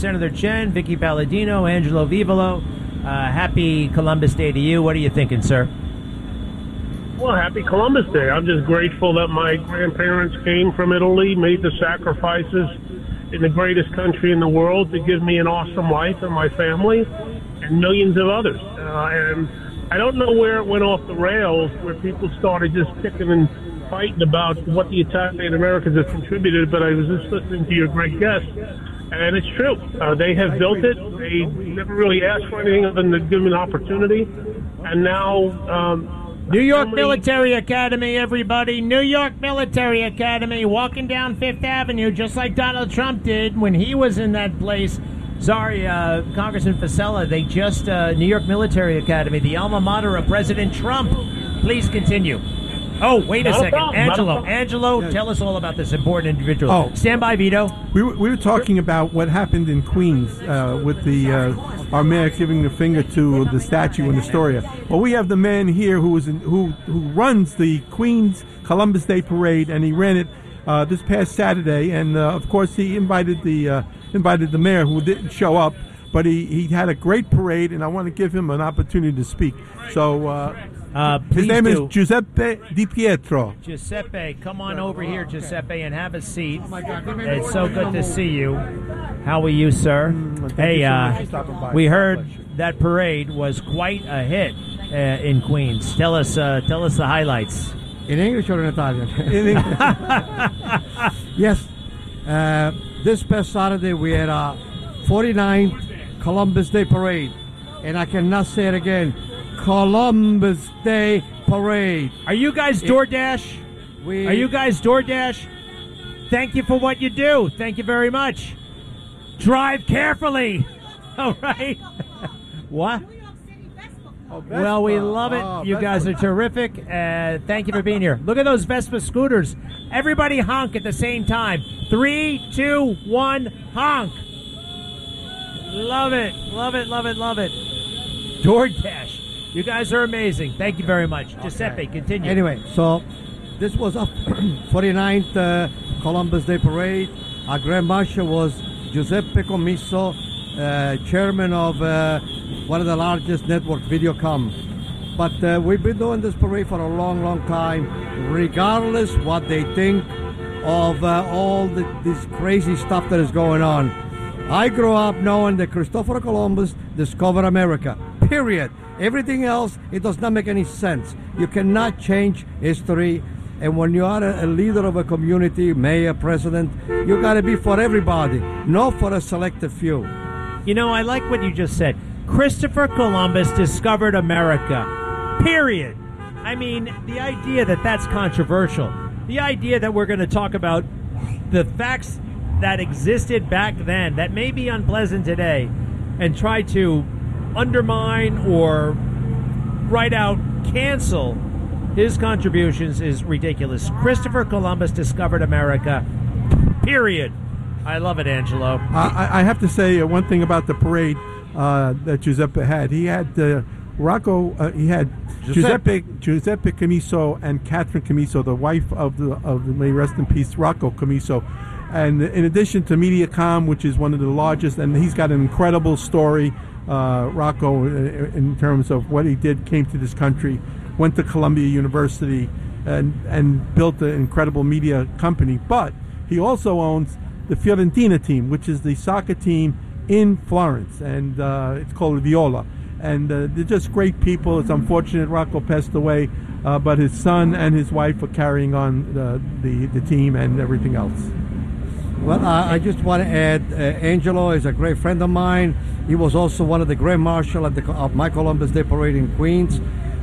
Senator Chen, Vicky Palladino, Angelo Vivolo. Happy Columbus Day to you. What are you thinking, sir? Well, happy Columbus Day. I'm just grateful that my grandparents came from Italy, made the sacrifices in the greatest country in the world to give me an awesome life and my family and millions of others. And I don't know where it went off the rails, where people started just picking and fighting about what the Italian Americans have contributed, but I was just listening to your great guest, and it's true. They have built it. They never really asked for anything other than to give them an opportunity. And now... New York Military Academy, everybody. New York Military Academy, walking down Fifth Avenue, just like Donald Trump did when he was in that place. Sorry, Congressman Fasella, they just, New York Military Academy, the alma mater of President Trump. Please continue. Oh, wait a second. Angelo, tell us all about this important individual. Oh. Stand by, Vito. We were talking about what happened in Queens with the our mayor giving the finger to the statue in Astoria. Well, we have the man here who runs the Queens Columbus Day Parade, and he ran it this past Saturday. And of course, he invited the mayor, who didn't show up, but he had a great parade, and I want to give him an opportunity to speak. So. His name is Giuseppe Di Pietro. Giuseppe, come on over here, Giuseppe, and have a seat. Oh my God, it's so good to see you. How are you, sir? Hey, we heard that parade was quite a hit in Queens. Tell us the highlights. In English or in Italian? In English. Yes. This past Saturday we had a 49th Columbus Day Parade, and I cannot say it again. Columbus Day Parade. Are you guys DoorDash? Are you guys DoorDash? Thank you for what you do. Thank you very much. Drive carefully. All right. What? Well, we love it. You guys are terrific. Thank you for being here. Look at those Vespa scooters. Everybody honk at the same time. 3, 2, 1, honk. Love it. Love it, love it, love it. DoorDash. You guys are amazing. Thank you very much. Okay. Giuseppe, continue. Anyway, so this was a 49th Columbus Day Parade. Our Grand Marshal was Giuseppe Commisso, chairman of one of the largest network, Videocom. But we've been doing this parade for a long, long time, regardless what they think of all this crazy stuff that is going on. I grew up knowing that Christopher Columbus discovered America, period. Everything else, it does not make any sense. You cannot change history. And when you are a leader of a community, mayor, president, you got to be for everybody, not for a selected few. You know, I like what you just said. Christopher Columbus discovered America, period. I mean, the idea that that's controversial, the idea that we're going to talk about the facts that existed back then that may be unpleasant today and try to undermine or right out cancel his contributions is ridiculous. Christopher Columbus discovered America, period. I love it, Angelo. I have to say one thing about the parade that Giuseppe had. He had he had Giuseppe Commisso and Catherine Commisso, the wife of the may rest in peace, Rocco Commisso. And in addition to Mediacom, which is one of the largest, and he's got an incredible story, Rocco, in terms of what he did, came to this country, went to Columbia University, and built an incredible media company. But he also owns the Fiorentina team, which is the soccer team in Florence, and it's called Viola. And they're just great people. It's unfortunate Rocco passed away, but his son and his wife are carrying on the team and everything else. Well, I just want to add, Angelo is a great friend of mine. He was also one of the Grand Marshal of my Columbus Day Parade in Queens.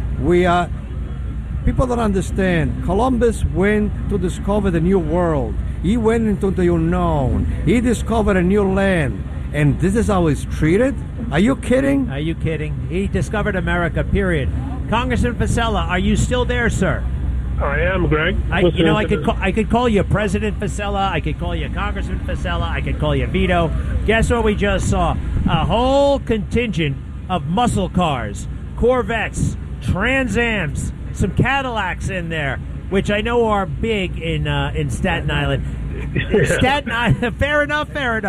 People don't understand. Columbus went to discover the new world. He went into the unknown. He discovered a new land. And this is how he's treated? Are you kidding? Are you kidding? He discovered America, period. Congressman Fasella, are you still there, sir? I am, Greg. I could call you President Fasella. I could call you Congressman Fasella. I could call you Vito. Guess what we just saw? A whole contingent of muscle cars, Corvettes, Trans Ams, some Cadillacs in there, which I know are big in Staten Island. Staten Island, fair enough.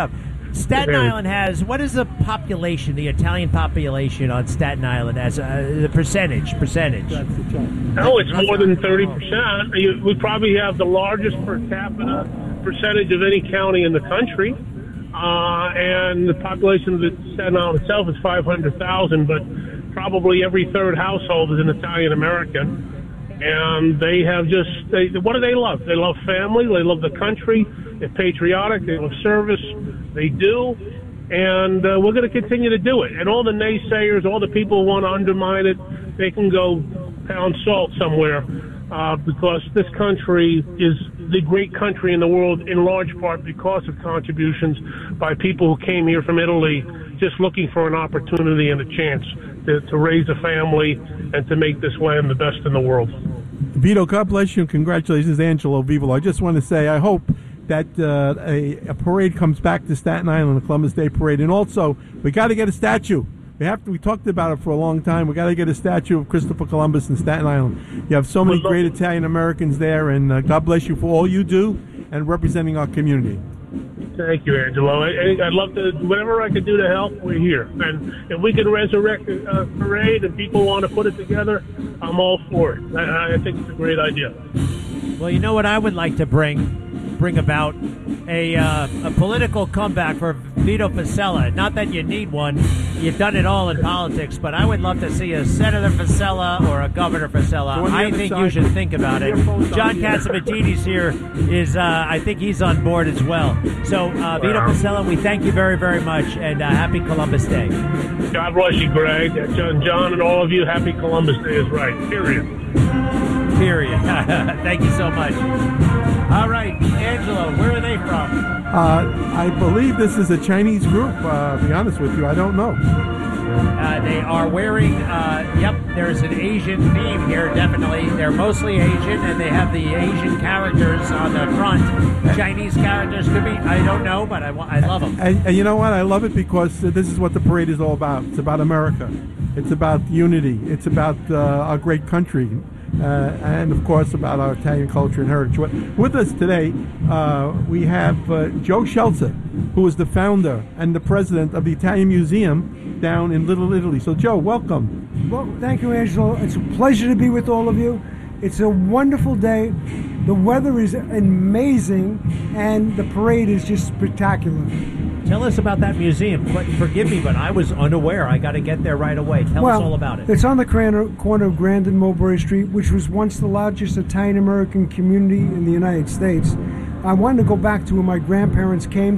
Staten Island has, what is the population, the Italian population on Staten Island as the percentage? Oh, it's more than 30%. We probably have the largest per capita percentage of any county in the country. And the population of the Staten Island itself is 500,000, but probably every third household is an Italian American. And they have what do they love? They love family, they love the country, they're patriotic, they love service, they do. And we're going to continue to do it. And all the naysayers, all the people who want to undermine it, they can go pound salt somewhere because this country is the great country in the world in large part because of contributions by people who came here from Italy just looking for an opportunity and a chance to raise a family and to make this land the best in the world. Vito, God bless you and congratulations, Angelo Vivolo. I just want to say I hope that a parade comes back to Staten Island, the Columbus Day Parade. And also, we got to get a statue. We talked about it for a long time. We got to get a statue of Christopher Columbus in Staten Island. You have so many great Italian Americans there, and God bless you for all you do and representing our community. Thank you, Angelo. I'd love to, whatever I could do to help, we're here. And if we can resurrect a parade and people want to put it together, I'm all for it. I think it's a great idea. Well, you know what I would like to bring about? A political comeback for Vito Fossella. Not that you need one. You've done it all in politics, but I would love to see a Senator Fossella or a Governor Fossella. I think you should think about it. John Catsimatidis here is, I think he's on board as well. So, Vito Fossella, we thank you very, very much, and happy Columbus Day. God bless you, Greg. John, and all of you, happy Columbus Day is right. Period. Thank you so much. All right, Angelo, where are they from? I believe this is a Chinese group. To be honest with you, I don't know. They are wearing, there's an Asian theme here, definitely. They're mostly Asian, and they have the Asian characters on the front. Chinese characters could be, I don't know, but I love them. And you know what? I love it because this is what the parade is all about. It's about America. It's about unity. It's about our great country. And, of course, about our Italian culture and heritage. With us today, we have Joe Scelza, who is the founder and the president of the Italian Museum down in Little Italy. So, Joe, welcome. Well, thank you, Angelo. It's a pleasure to be with all of you. It's a wonderful day. The weather is amazing, and the parade is just spectacular. Tell us about that museum. Forgive me, but I was unaware. I got to get there right away. Tell us all about it. It's on the corner of Grand and Mulberry Street, which was once the largest Italian-American community in the United States. I wanted to go back to where my grandparents came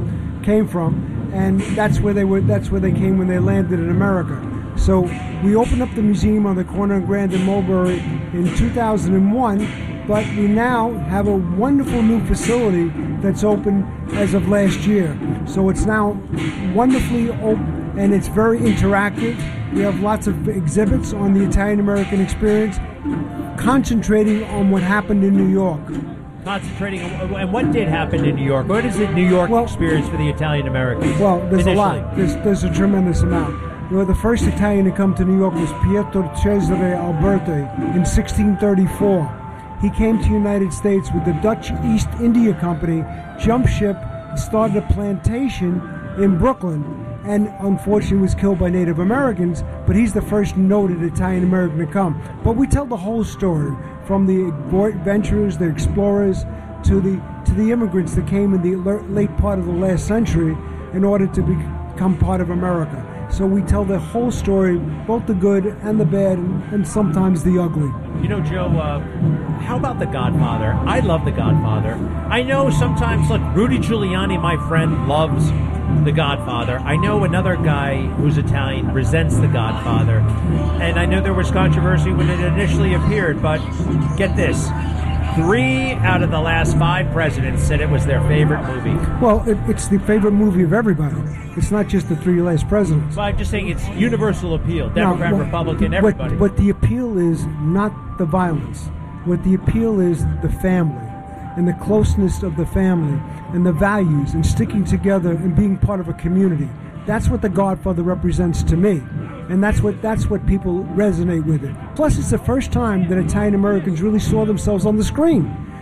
from, and that's where they came when they landed in America. So we opened up the museum on the corner of Grand and Mulberry in 2001. But we now have a wonderful new facility that's open as of last year. So it's now wonderfully open, and it's very interactive. We have lots of exhibits on the Italian-American experience, concentrating on what happened in New York. Concentrating on, and what did happen in New York? What is the New York experience for the Italian-Americans? Well, there's a lot. There's a tremendous amount. You know, the first Italian to come to New York was Pietro Cesare Alberti in 1634. He came to the United States with the Dutch East India Company, jumped ship, started a plantation in Brooklyn, and unfortunately was killed by Native Americans, but he's the first noted Italian American to come. But we tell the whole story, from the adventurers, the explorers, to the immigrants that came in the late part of the last century in order to become part of America. So we tell the whole story, both the good and the bad, and sometimes the ugly. You know, Joe, how about The Godfather? I love The Godfather. I know sometimes, look, Rudy Giuliani, my friend, loves The Godfather. I know another guy who's Italian resents The Godfather. And I know there was controversy when it initially appeared, but get this. 3 out of the last 5 presidents said it was their favorite movie. Well, it's the favorite movie of everybody. It's not just the 3 last presidents. Well, I'm just saying it's universal appeal. Democrat, Republican, everybody. What the appeal is not the violence. What the appeal is the family and the closeness of the family and the values and sticking together and being part of a community. That's what The Godfather represents to me. And that's what people resonate with it. Plus, it's the first time that Italian Americans really saw themselves on the screen.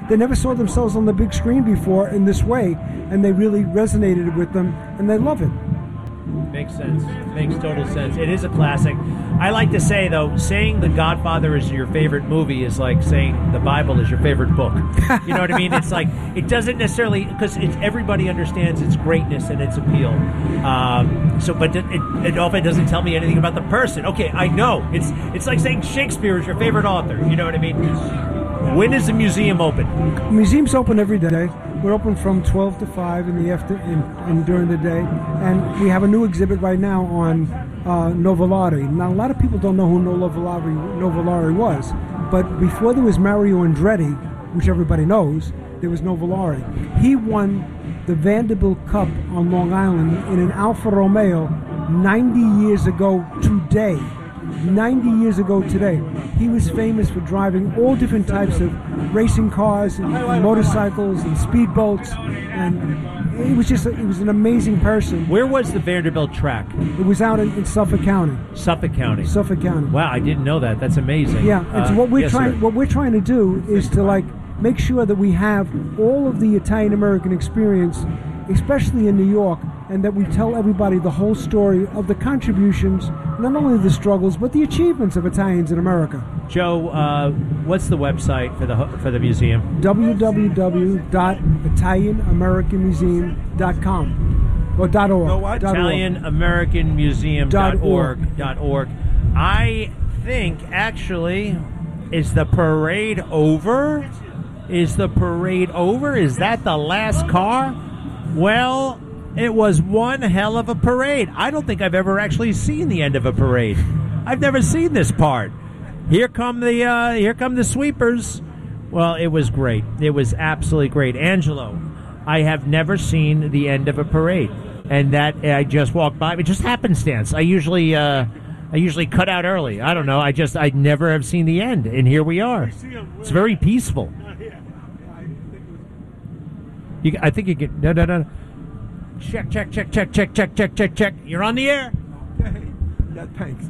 they never saw themselves on the big screen before in this way, and they really resonated with them, and they love it. Makes sense. Makes total sense. It is a classic. I like to say, though, saying The Godfather is your favorite movie is like saying the Bible is your favorite book. You know what I mean? It's like, it doesn't necessarily, because everybody understands its greatness and its appeal. But it often doesn't tell me anything about the person. Okay, I know. It's like saying Shakespeare is your favorite author. You know what I mean? When is the museum open? Museum's open every day. We're open from 12 to 5 in the and during the day. And we have a new exhibit right now on Nuvolari. Now, a lot of people don't know who Nuvolari was. But before there was Mario Andretti, which everybody knows, there was Nuvolari. He won the Vanderbilt Cup on Long Island in an Alfa Romeo 90 years ago today. 90 years ago today. He was famous for driving all different types of racing cars and motorcycles and speedboats, and he was an amazing person. Where was the Vanderbilt track? It was out in Suffolk County. Suffolk County. Suffolk County. Wow, I didn't know that. That's amazing. Yeah, it's what we're yes, what we're trying to do is to make sure that we have all of the Italian American experience, especially in New York, and that we tell everybody the whole story of the contributions, not only the struggles, but the achievements of Italians in America. Joe, what's the website for the museum? www.italianamericanmuseum.com or .org. ItalianAmericanMuseum.org. I think, actually, is the parade over? Is the parade over? Is that the last car? Well, it was one hell of a parade. I don't think I've ever actually seen the end of a parade. I've never seen this part. Here come the sweepers. Well, it was great. It was absolutely great. Angelo, I have never seen the end of a parade, and that I just walked by. It just happenstance. I usually cut out early. I don't know. I never have seen the end, and here we are. It's very peaceful. I think you get no. Check. You're on the air. Okay. Yeah, thanks.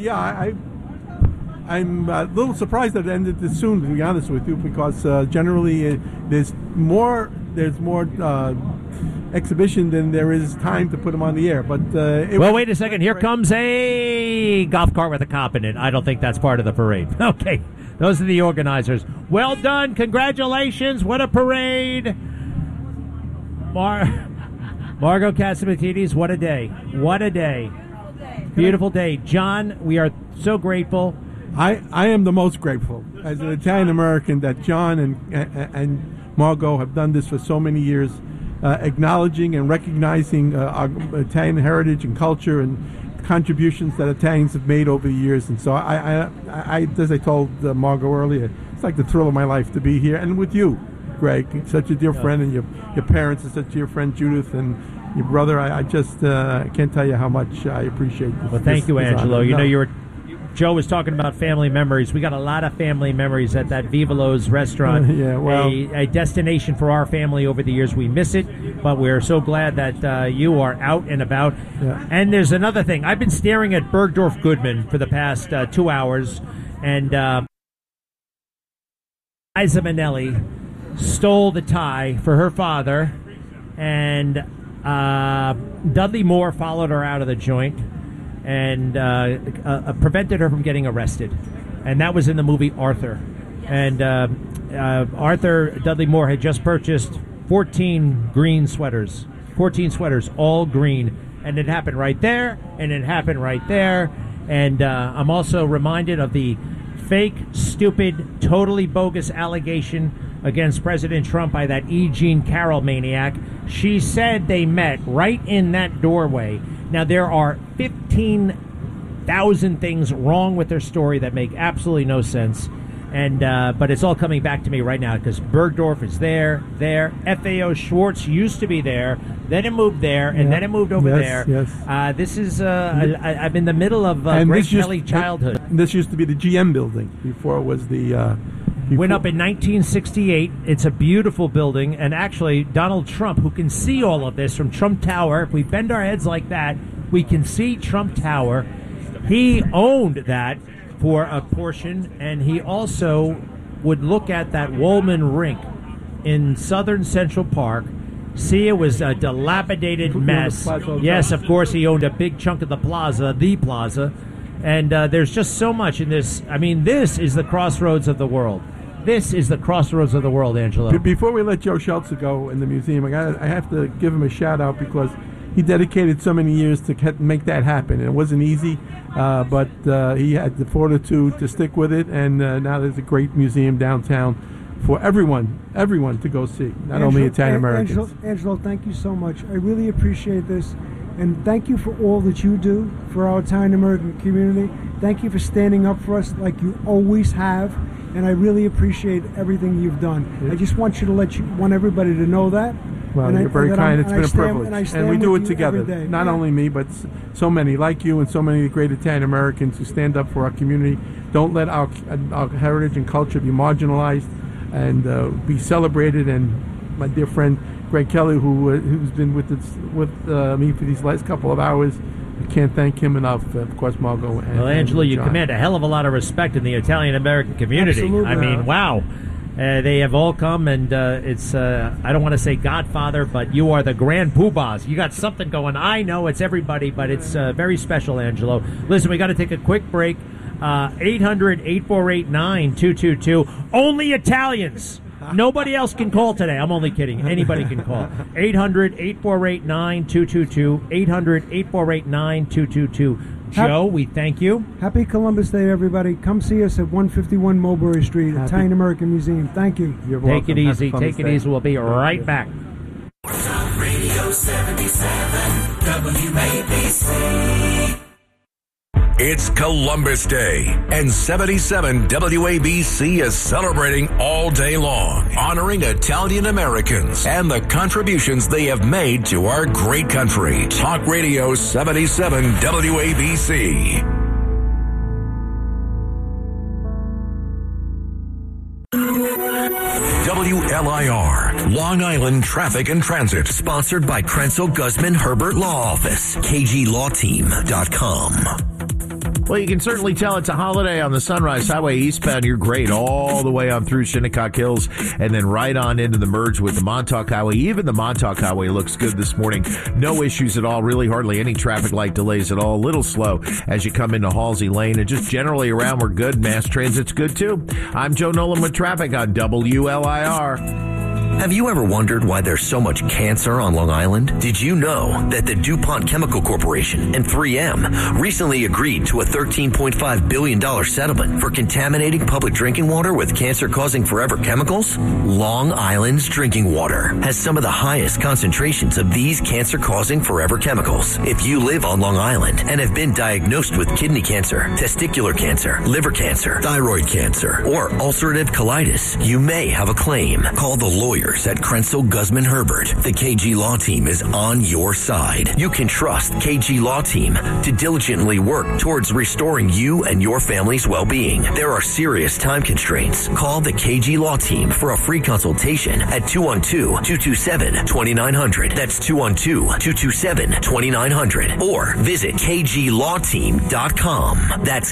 I'm a little surprised that it ended this soon, to be honest with you, because generally there's more exhibition than there is time to put them on the air. But wait a second. Here comes a golf cart with a cop in it. I don't think that's part of the parade. Okay, those are the organizers. Well done. Congratulations. What a parade. Margo Catsimatidis, what a day. What a day. Beautiful day. John, we are so grateful. I am the most grateful as an Italian American that John and Margo have done this for so many years, acknowledging and recognizing our Italian heritage and culture and contributions that Italians have made over the years. And so I as I told Margo earlier, it's like the thrill of my life to be here, and with you, Greg, such a dear friend, and your parents are such a dear friend, Judith, and your brother. I just can't tell you how much I appreciate this. Well, thank you, Angelo. Joe was talking about family memories. We got a lot of family memories at that Vivolo's restaurant. Yeah, well, a destination for our family over the years. We miss it, but we're so glad that you are out and about. Yeah. And there's another thing. I've been staring at Bergdorf Goodman for the past 2 hours, and Liza Minnelli stole the tie for her father, and Dudley Moore followed her out of the joint and prevented her from getting arrested. And that was in the movie Arthur. And Dudley Moore had just purchased 14 green sweaters. 14 sweaters, all green. And it happened right there, and it happened right there. And I'm also reminded of the fake, stupid, totally bogus allegation against President Trump by that E. Jean Carroll maniac. She said they met right in that doorway. Now, there are 15,000 things wrong with their story that make absolutely no sense. And but it's all coming back to me right now because Bergdorf is there. FAO Schwartz used to be there. Then it moved there, and then it moved over there. Yes. This is I'm in the middle of Grace Kelly childhood. This used to be the GM building before it was the... Went up in 1968. It's a beautiful building. And actually, Donald Trump, who can see all of this from Trump Tower, if we bend our heads like that, we can see Trump Tower. He owned that for a portion, and he also would look at that Woolman rink in southern Central Park. See, it was a dilapidated mess. Yes, of course, he owned a big chunk of the plaza. And there's just so much in this. I mean, this is the crossroads of the world. This is the crossroads of the world, Angelo. Before we let Joe Schultz go in the museum, I have to give him a shout-out because he dedicated so many years to make that happen. And it wasn't easy, but he had the fortitude to stick with it, and now there's a great museum downtown for everyone to go see, not only Italian Americans. Angelo, thank you so much. I really appreciate this, and thank you for all that you do for our Italian American community. Thank you for standing up for us like you always have, and I really appreciate everything you've done. I just want everybody to know that. Well, you're very kind. It's been a privilege. And we do it together. Not only me, but so many like you and so many great Italian Americans who stand up for our community. Don't let our heritage and culture be marginalized and be celebrated. And my dear friend Greg Kelly, who's been with me for these last couple of hours, I can't thank him enough. Of course, Margot. Well, Angelo, you command a hell of a lot of respect in the Italian American community. Absolutely. I mean, wow. They have all come, and it's, I don't want to say Godfather, but you are the grand poobahs. You got something going. I know it's everybody, but it's very special, Angelo. Listen, we got to take a quick break. 800-848-9222. Only Italians. Nobody else can call today. I'm only kidding. Anybody can call. 800-848-9222. 800-848-9222. Joe, we thank you. Happy Columbus Day, everybody. Come see us at 151 Mulberry Street, Italian American Museum. Thank you. You're welcome. Take it easy. Take it easy. We'll be right back. Radio 77 WABC. It's Columbus Day, and 77 WABC is celebrating all day long, honoring Italian Americans and the contributions they have made to our great country. Talk Radio 77 WABC. WLIR, Long Island Traffic and Transit. Sponsored by Krenzel Guzman Herbert Law Office, KGLawTeam.com. Well, you can certainly tell it's a holiday on the Sunrise Highway eastbound. You're great all the way on through Shinnecock Hills and then right on into the merge with the Montauk Highway. Even the Montauk Highway looks good this morning. No issues at all. Really hardly any traffic light delays at all. A little slow as you come into Halsey Lane. And just generally around, we're good. Mass transit's good, too. I'm Joe Nolan with traffic on WLIR. Have you ever wondered why there's so much cancer on Long Island? Did you know that the DuPont Chemical Corporation and 3M recently agreed to a $13.5 billion settlement for contaminating public drinking water with cancer-causing forever chemicals? Long Island's drinking water has some of the highest concentrations of these cancer-causing forever chemicals. If you live on Long Island and have been diagnosed with kidney cancer, testicular cancer, liver cancer, thyroid cancer, or ulcerative colitis, you may have a claim. Call the lawyers at Krenzel Guzman Herbert. The KG Law Team is on your side. You can trust KG Law Team to diligently work towards restoring you and your family's well-being. There are serious time constraints. Call the KG Law Team for a free consultation at 212-227-2900. That's 212-227-2900. Or visit KGLawTeam.com. That's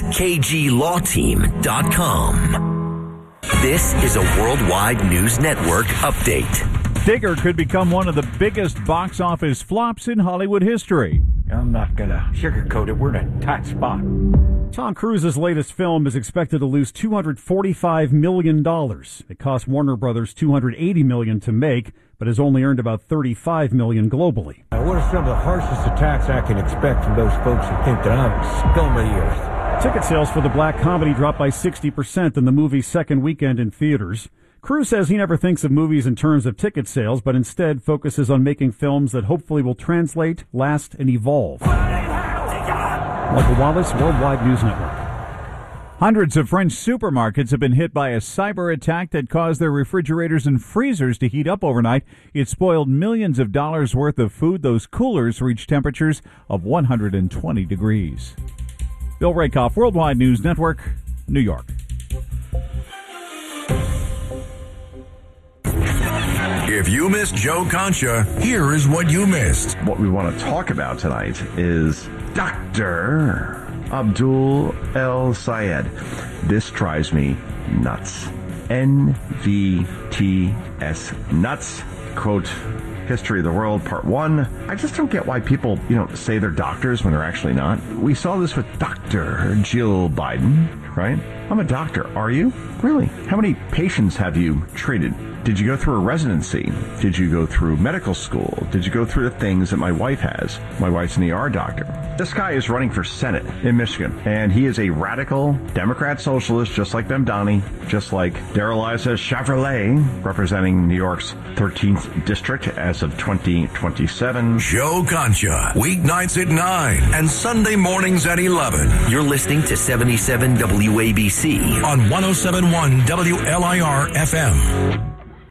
KGLawTeam.com. This is a Worldwide News Network update. Digger could become one of the biggest box office flops in Hollywood history. I'm not going to sugarcoat it. We're in a tight spot. Tom Cruise's latest film is expected to lose $245 million. It cost Warner Brothers $280 million to make, but has only earned about $35 million globally. What are some of the harshest attacks I can expect from those folks who think that I'm scum of the earth? Ticket sales for the black comedy dropped by 60% in the movie's second weekend in theaters. Cruise says he never thinks of movies in terms of ticket sales, but instead focuses on making films that hopefully will translate, last, and evolve. Michael Wallace, Worldwide News Network. Hundreds of French supermarkets have been hit by a cyber attack that caused their refrigerators and freezers to heat up overnight. It spoiled millions of dollars worth of food. Those coolers reached temperatures of 120 degrees. Bill Rakoff, Worldwide News Network, New York. If you missed Joe Concha, here is what you missed. What we want to talk about tonight is Dr. Abdul El Sayed. This drives me nuts. NVTS Nuts. Quote, History of the World, Part 1. I just don't get why people, say they're doctors when they're actually not. We saw this with Dr. Jill Biden, right? I'm a doctor. Are you? Really? How many patients have you treated? Did you go through a residency? Did you go through medical school? Did you go through the things that my wife has? My wife's an ER doctor. This guy is running for Senate in Michigan, and he is a radical Democrat socialist, just like Bemdani, just like Darrell-Issa Chevrolet, representing New York's 13th district as of 2027. Joe Concha, weeknights at 9 and Sunday mornings at 11. You're listening to 77 WABC on 107.1 WLIR FM.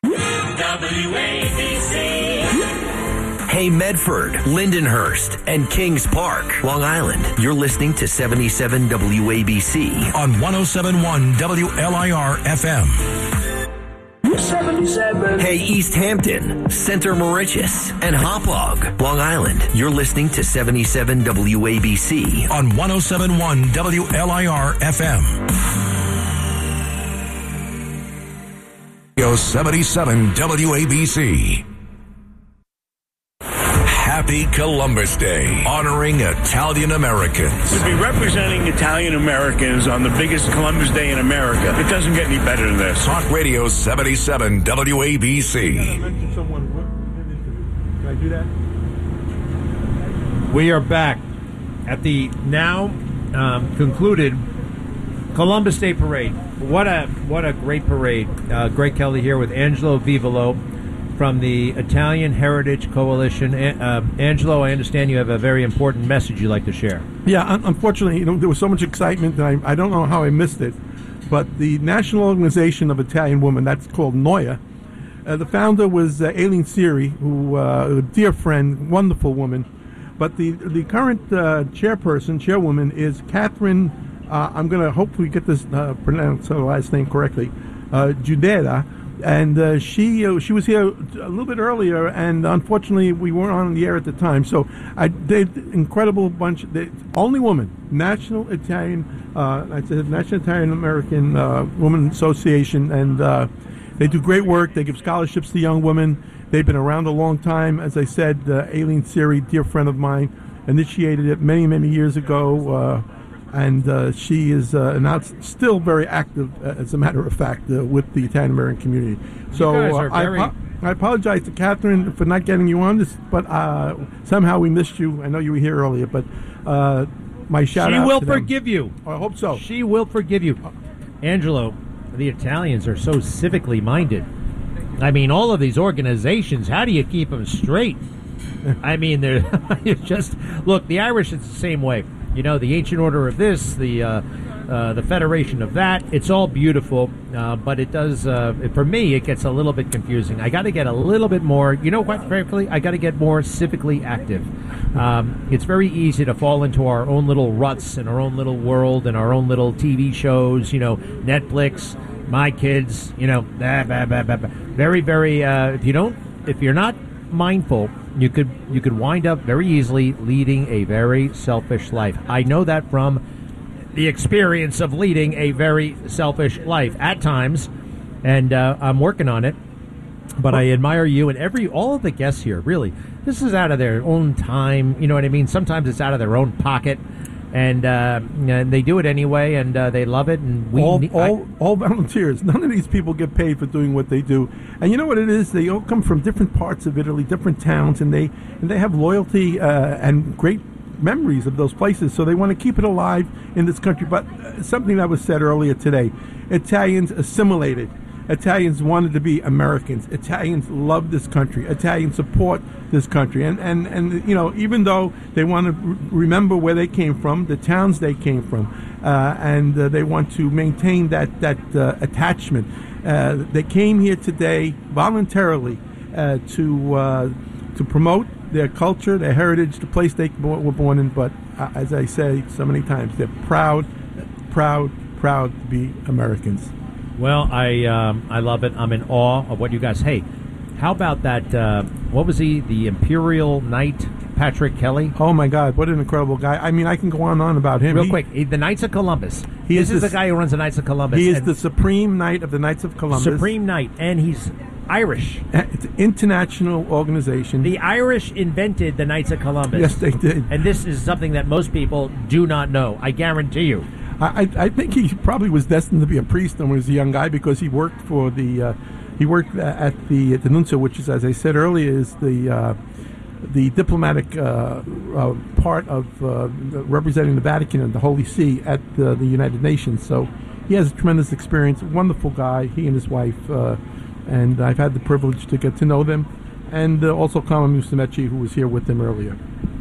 WABC. Hey Medford, Lindenhurst, and Kings Park, Long Island. You're listening to 77 WABC on 107.1 WLIR FM. 77. Hey East Hampton, Center Mauritius, and Hauppauge, Long Island. You're listening to 77 WABC on 107.1 WLIR FM. 77 WABC. Happy Columbus Day, honoring Italian Americans. To be representing Italian Americans on the biggest Columbus Day in America, it doesn't get any better than this. Talk Radio 77 WABC. Can I do that? We are back at the now concluded Columbus Day Parade. What a great parade. Greg Kelly here with Angelo Vivolo from the Italian Heritage Coalition. Angelo, I understand you have a very important message you'd like to share. Yeah, unfortunately, there was so much excitement that I don't know how I missed it. But the National Organization of Italian Women, that's called NOIA, the founder was Aileen Siri, who a dear friend, wonderful woman. But the current chairwoman is Catherine. I'm going to hopefully get this pronounce her last name correctly, Giudera, and she was here a little bit earlier, and unfortunately we weren't on the air at the time. So I did incredible bunch. The only woman, National Italian American Women Association, and they do great work. They give scholarships to young women. They've been around a long time. As I said, Aileen Siri, dear friend of mine, initiated it many years ago. And she is still very active, as a matter of fact, with the Italian American community. So I apologize to Catherine for not getting you on this, but somehow we missed you. I know you were here earlier, but my shout out. She will forgive you. I hope so. She will forgive you. Angelo, the Italians are so civically minded. I mean, all of these organizations, how do you keep them straight? I mean, they're just, look, the Irish, it's the same way. You know, the Ancient Order of this, the Federation of that, it's all beautiful, but it does, for me, it gets a little bit confusing. I got to get a little bit more, quite frankly, I got to get more civically active. It's very easy to fall into our own little ruts and our own little world and our own little TV shows, Netflix, My Kids, very, very, if you're not mindful, you could wind up very easily leading a very selfish life. I know that from the experience of leading a very selfish life at times, and I'm working on it. But I admire you and all of the guests here. Really, this is out of their own time. You know what I mean? Sometimes it's out of their own pocket, and they do it anyway, and they love it. And all volunteers. None of these people get paid for doing what they do. And you know what it is? They all come from different parts of Italy, different towns, and they have loyalty and great memories of those places. So they want to keep it alive in this country. But something that was said earlier today: Italians assimilated. Italians wanted to be Americans. Italians love this country. Italians support this country. And even though they want to remember where they came from, the towns they came from, and they want to maintain that attachment, they came here today voluntarily to promote their culture, their heritage, the place they were born in. But as I say so many times, they're proud to be Americans. Well, I love it. I'm in awe of what you guys. Hey, how about that? What was the Imperial Night Patrick Kelly? Oh, my God. What an incredible guy. I mean, I can go on and on about him. Real quick, the Knights of Columbus. This is the guy who runs the Knights of Columbus. He is the Supreme Knight of the Knights of Columbus. Supreme Knight, and he's Irish. It's an international organization. The Irish invented the Knights of Columbus. Yes, they did. And this is something that most people do not know. I guarantee you. I think he probably was destined to be a priest when he was a young guy because he worked for the at the nuncio, which is, as I said earlier, is the diplomatic part of representing the Vatican and the Holy See at the United Nations. So he has a tremendous experience. Wonderful guy. He and his wife, and I've had the privilege to get to know them, and also Carmen Musumeci, who was here with them earlier.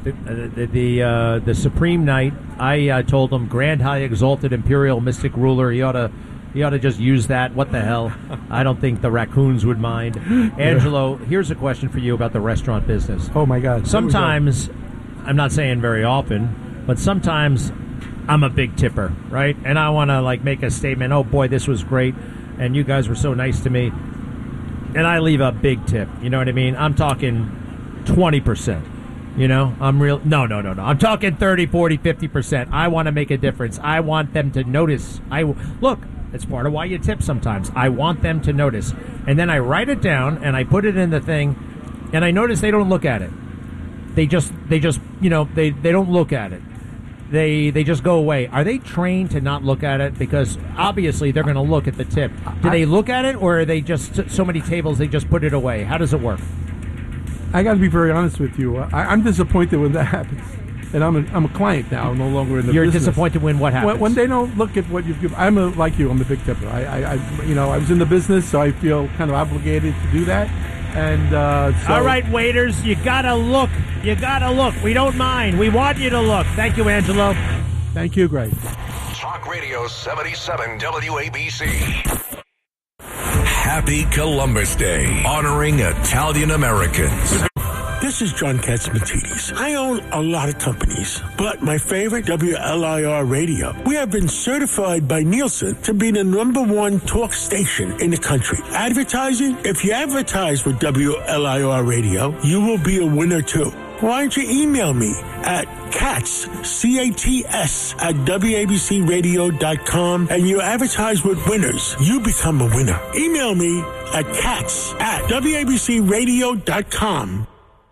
The Supreme Knight, I told him, Grand High Exalted Imperial Mystic Ruler. He ought to just use that. What the hell? I don't think the raccoons would mind. Angelo, here's a question for you about the restaurant business. Oh, my God. Sometimes, I'm not saying very often, but sometimes I'm a big tipper, right? And I want to make a statement, oh, boy, this was great, and you guys were so nice to me. And I leave a big tip. You know what I mean? I'm talking 20%. You know, No. I'm talking 30, 40, 50%. I want to make a difference. I want them to notice. Look, it's part of why you tip sometimes. I want them to notice. And then I write it down and I put it in the thing, and I notice they don't look at it. They just they don't look at it. They just go away. Are they trained to not look at it? Because obviously they're going to look at the tip. Do they look at it, or are they just so many tables they just put it away? How does it work? I got to be very honest with you. I'm disappointed when that happens, and I'm a client now. I'm no longer in the You're business. Disappointed when what happens? When they don't look at what you've given. I'm like you. I'm the big tipper. I was in the business, so I feel kind of obligated to do that. And so. All right, waiters, you gotta look. You gotta look. We don't mind. We want you to look. Thank you, Angelo. Thank you, Greg. Talk Radio 77 WABC. Happy Columbus Day, honoring Italian Americans. This is John Katzmatidis. I own a lot of companies, but my favorite, WLIR Radio. We have been certified by Nielsen to be the #1 talk station in the country. Advertising? If you advertise with WLIR Radio, you will be a winner too. Why don't you email me at Katz, C-A-T-S, at WABCRadio.com, and you advertise with winners. You become a winner. Email me at Katz at WABCRadio.com.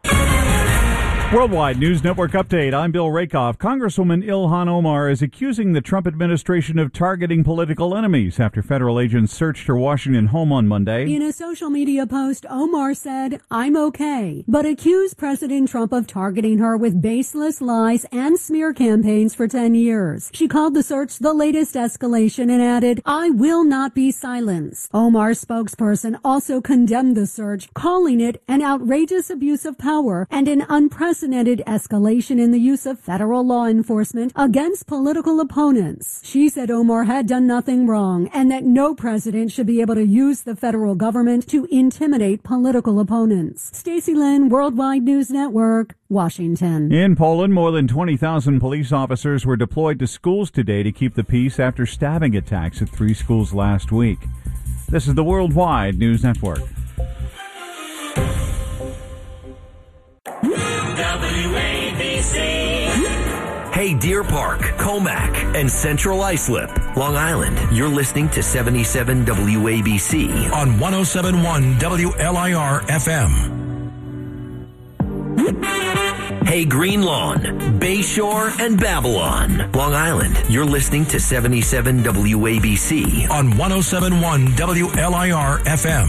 Worldwide News Network update. I'm Bill Rakoff. Congresswoman Ilhan Omar is accusing the Trump administration of targeting political enemies after federal agents searched her Washington home on Monday. In a social media post, Omar said, "I'm okay," but accused President Trump of targeting her with baseless lies and smear campaigns for 10 years. She called the search the latest escalation and added, "I will not be silenced." Omar's spokesperson also condemned the search, calling it an outrageous abuse of power and an unprecedented escalation in the use of federal law enforcement against political opponents. She said Omar had done nothing wrong and that no president should be able to use the federal government to intimidate political opponents. Stacey Lynn, Worldwide News Network, Washington. In Poland, more than 20,000 police officers were deployed to schools today to keep the peace after stabbing attacks at 3 schools last week. This is the Worldwide News Network. WABC. Hey, Deer Park, Comac, and Central Islip, Long Island. You're listening to 77 WABC on 107.1 WLIR FM. Hey, Green Lawn, Bayshore, and Babylon, Long Island. You're listening to 77 WABC on 107.1 WLIR FM.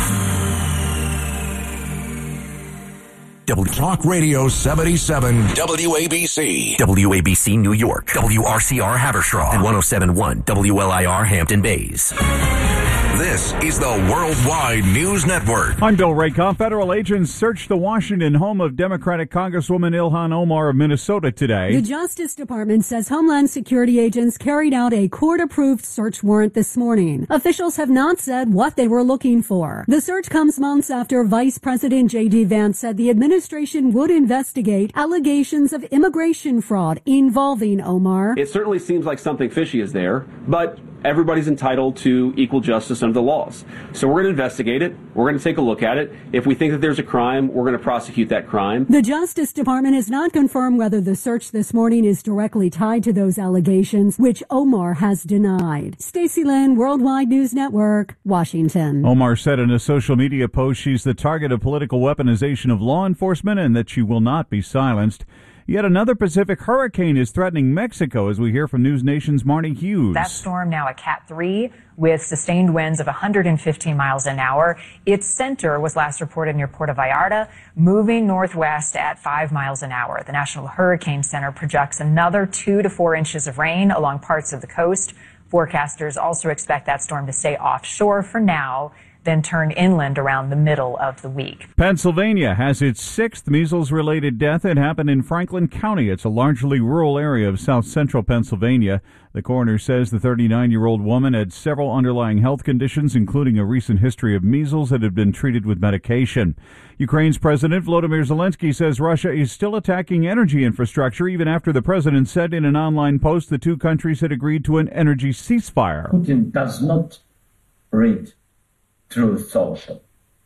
Talk Radio 77 WABC. WABC New York, WRCR Haverstraw, and 107.1 WLIR Hampton Bays. This is the Worldwide News Network. I'm Bill Rakoff. Federal agents searched the Washington home of Democratic Congresswoman Ilhan Omar of Minnesota today. The Justice Department says Homeland Security agents carried out a court-approved search warrant this morning. Officials have not said what they were looking for. The search comes months after Vice President J.D. Vance said the administration would investigate allegations of immigration fraud involving Omar. It certainly seems like something fishy is there, but everybody's entitled to equal justice under the laws. So we're going to investigate it. We're going to take a look at it. If we think that there's a crime, we're going to prosecute that crime. The Justice Department has not confirmed whether the search this morning is directly tied to those allegations, which Omar has denied. Stacey Lynn, Worldwide News Network, Washington. Omar said in a social media post she's the target of political weaponization of law enforcement and that she will not be silenced. Yet another Pacific hurricane is threatening Mexico, as we hear from News Nation's Marnie Hughes. That storm now a Cat 3 with sustained winds of 115 miles an hour. Its center was last reported near Puerto Vallarta, moving northwest at 5 miles an hour. The National Hurricane Center projects another 2 to 4 inches of rain along parts of the coast. Forecasters also expect that storm to stay offshore for now, then turn inland around the middle of the week. Pennsylvania has its 6th measles-related death. It happened in Franklin County. It's a largely rural area of south-central Pennsylvania. The coroner says the 39-year-old woman had several underlying health conditions, including a recent history of measles that had been treated with medication. Ukraine's President Volodymyr Zelensky says Russia is still attacking energy infrastructure, even after the president said in an online post the two countries had agreed to an energy ceasefire. Putin does not read through social,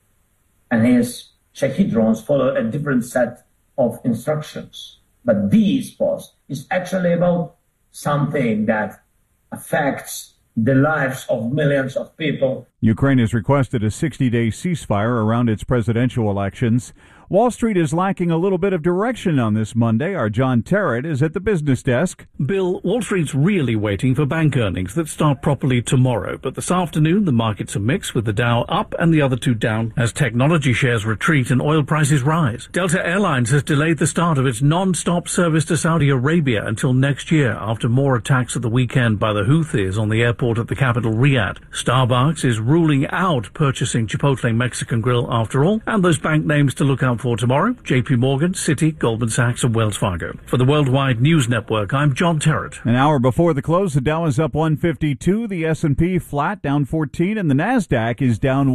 and his Shahed drones follow a different set of instructions. But this post is actually about something that affects the lives of millions of people. Ukraine has requested a 60-day ceasefire around its presidential elections. Wall Street is lacking a little bit of direction on this Monday. Our John Terrett is at the business desk. Bill, Wall Street's really waiting for bank earnings that start properly tomorrow. But this afternoon, the markets are mixed, with the Dow up and the other two down as technology shares retreat and oil prices rise. Delta Airlines has delayed the start of its non-stop service to Saudi Arabia until next year after more attacks at the weekend by the Houthis on the airport at the capital, Riyadh. Starbucks is ruling out purchasing Chipotle Mexican Grill after all. And those bank names to look out for tomorrow: JP Morgan, Citi, Goldman Sachs and Wells Fargo. For the Worldwide News Network, I'm John Terrett. An hour before the close, the Dow is up 152, the S&P flat, down 14, and the NASDAQ is down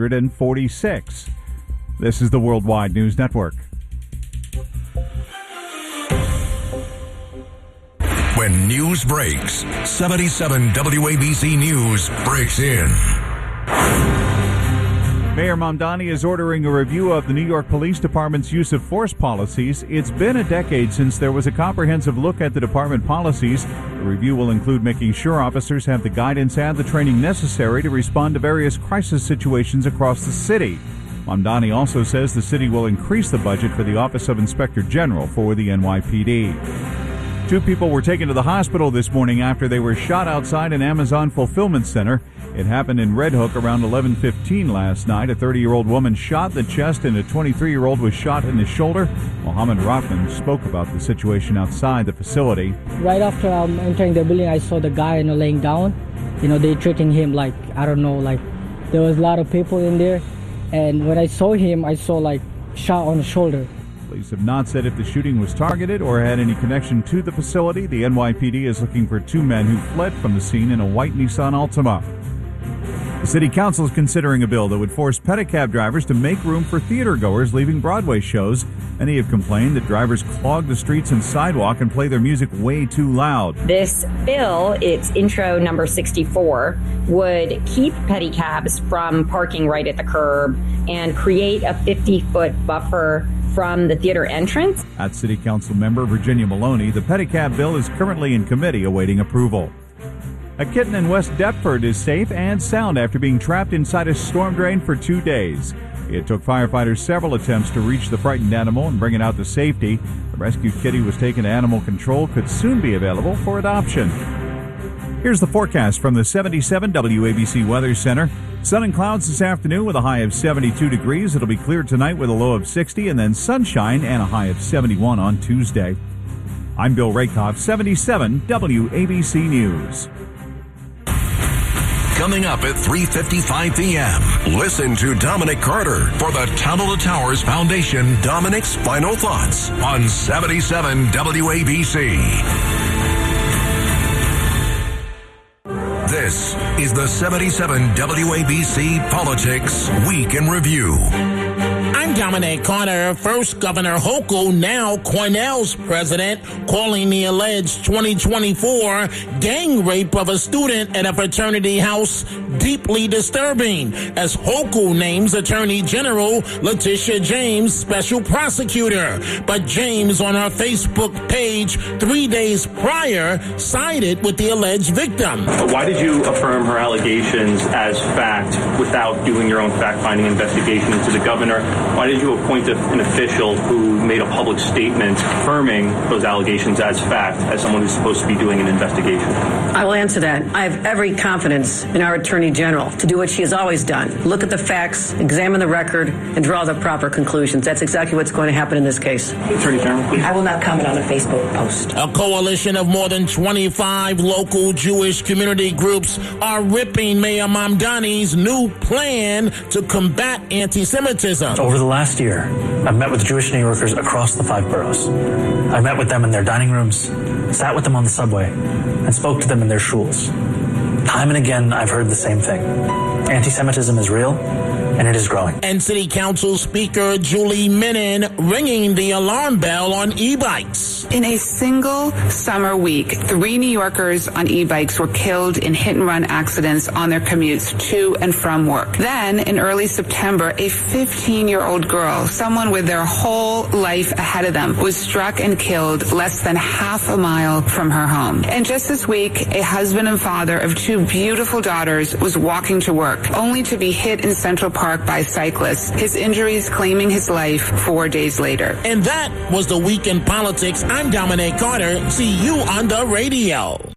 146. This is the Worldwide News Network. When news breaks, 77 WABC News breaks in. Mayor Mamdani is ordering a review of the New York Police Department's use of force policies. It's been a decade since there was a comprehensive look at the department policies. The review will include making sure officers have the guidance and the training necessary to respond to various crisis situations across the city. Mamdani also says the city will increase the budget for the Office of Inspector General for the NYPD. 2 people were taken to the hospital this morning after they were shot outside an Amazon fulfillment center. It happened in Red Hook around 11:15 last night. A 30-year-old woman shot in the chest and a 23-year-old was shot in the shoulder. Mohammed Rothman spoke about the situation outside the facility. Right after entering the building, I saw the guy laying down. They treating him like, I don't know, like there was a lot of people in there. And when I saw him, I saw shot on the shoulder. Police have not said if the shooting was targeted or had any connection to the facility. The NYPD is looking for 2 men who fled from the scene in a white Nissan Altima. The City Council is considering a bill that would force pedicab drivers to make room for theater-goers leaving Broadway shows. Many have complained that drivers clog the streets and sidewalk and play their music way too loud. This bill, it's intro number 64, would keep pedicabs from parking right at the curb and create a 50-foot buffer from the theater entrance. At City Council member Virginia Maloney, the pedicab bill is currently in committee awaiting approval. A kitten in West Deptford is safe and sound after being trapped inside a storm drain for 2 days. It took firefighters several attempts to reach the frightened animal and bring it out to safety. The rescued kitty was taken to animal control, could soon be available for adoption. Here's the forecast from the 77 WABC Weather Center. Sun and clouds this afternoon with a high of 72 degrees. It'll be clear tonight with a low of 60, and then sunshine and a high of 71 on Tuesday. I'm Bill Rakoff, 77 WABC News. Coming up at 3:55 p.m., listen to Dominic Carter for the Tunnel to Towers Foundation Dominic's Final Thoughts on 77 WABC. This is the 77 WABC Politics Week in Review. I'm Dominic Carter. First Governor Hochul, now Cornell's president, calling the alleged 2024 gang rape of a student at a fraternity house deeply disturbing, as Hochul names Attorney General Letitia James special prosecutor. But James on her Facebook page 3 days prior sided with the alleged victim. Why did you affirm her allegations as fact without doing your own fact-finding investigation into the governor? Why did you appoint an official who made a public statement affirming those allegations as fact as someone who's supposed to be doing an investigation? I will answer that. I have every confidence in our Attorney General to do what she has always done. Look at the facts, examine the record, and draw the proper conclusions. That's exactly what's going to happen in this case. Attorney General, please. I will not comment on a Facebook post. A coalition of more than 25 local Jewish community groups are ripping Mayor Mamdani's new plan to combat anti-Semitism. Over the last year, I've met with Jewish New Yorkers across the 5 boroughs. I met with them in their dining rooms, sat with them on the subway, and spoke to them in their shuls. Time and again, I've heard the same thing. Anti-Semitism is real, and it is growing. And City Council Speaker Julie Menin ringing the alarm bell on e-bikes. In a single summer week, 3 New Yorkers on e-bikes were killed in hit-and-run accidents on their commutes to and from work. Then, in early September, a 15-year-old girl, someone with their whole life ahead of them, was struck and killed less than half a mile from her home. And just this week, a husband and father of 2 beautiful daughters was walking to work, only to be hit in Central Park by cyclists, his injuries claiming his life 4 days later. And that was the Week in Politics. I'm Dominic Carter. See you on the radio.